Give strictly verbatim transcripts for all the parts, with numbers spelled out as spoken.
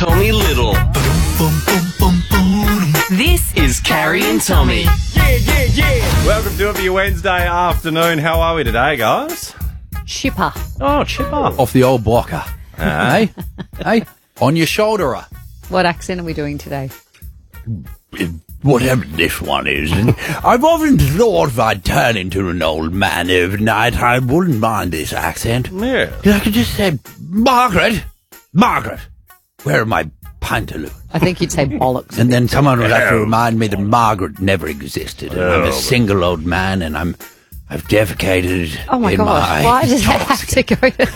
Tommy Little. This is Carrie and Tommy. Yeah, yeah, yeah. Welcome to it for your Wednesday afternoon. How are we today, guys? Chipper. Oh, chipper. Off the old blocker. Uh, Hey? Hey? On your shoulderer. What accent are we doing today? Whatever this one is. And I've often thought if I'd turn into an old man overnight, I wouldn't mind this accent. yeah. 'Cause I could just say, Margaret, Margaret, where are my pantaloons? I think you'd say bollocks. And then someone would have to remind me that Margaret never existed. And I'm Oh. a single old man, and I'm I've defecated. Oh my in gosh, my why does that have to go to...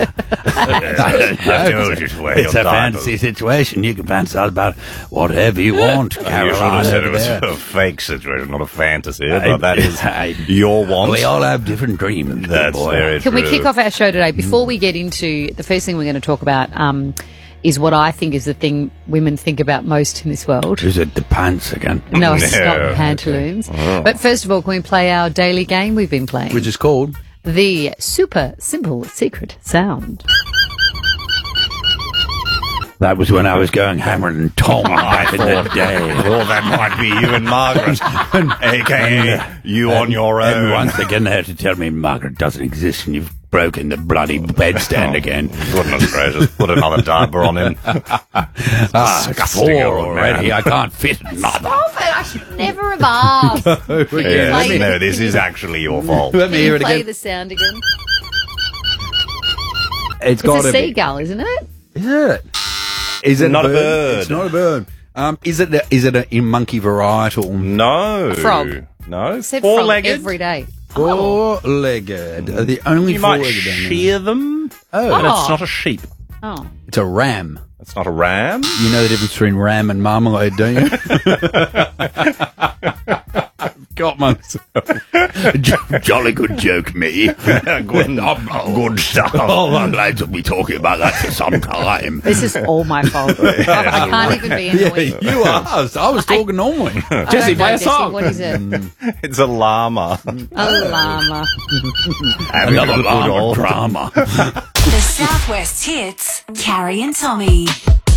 It's a fantasy situation. You can fantasize about whatever you want. You should Caroline have said it over was there. a fake situation, not a fantasy. I- But that is I- your want. We all have different dreams. big That's boy. very Can true. we kick off our show today? Before we get into the first thing we're going to talk about um, is what I think is the thing women think about most in this world. Is it the pants again? No, it's No. not pantaloons. Oh. But first of all, can we play our daily game we've been playing? Which is called? The super simple secret sound. That was when I was going hammer and tong back in the day. Well, that might be you and Margaret, a k a you on your own. Everyone's again there to tell me Margaret doesn't exist and you've broken the bloody bedstand again. Goodness gracious, put another diaper on him. Ah, Disgusting four old already. man. I can't fit another. Oh, but I should never have asked. Can you Yeah, play- no, this is actually your fault. Let me Can hear you it play again. the sound again? It's It's got a to be. seagull, isn't it? Is it? Is it Not a bird. It's not a bird. Um, is it? A, is it a in monkey varietal? No. A frog. No. Said frog Four-legged. every day. Four-legged. Are the only You might four-legged animals. shear them. Oh, And Oh. it's not a sheep. Oh. it's a ram. It's not a ram. You know the difference between ram and marmalade, don't you? Got myself. Jo- Jolly good joke, me. good, good stuff. Oh, I'm glad to be talking about that for some time. This is all my fault. I, I can't even be annoying. Yeah, you asked. I was talking normally. I Jesse, don't know, play a Jesse, song. What is it? It's a llama. A llama. Having Another a good llama old- drama. The Southwest Hits, Carrie and Tommy.